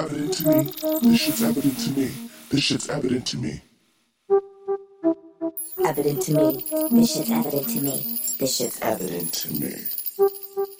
evident to me. This shit's evident to me. This shit's evident to me. Evident to me. This shit's evident to me. This shit's Evident to me.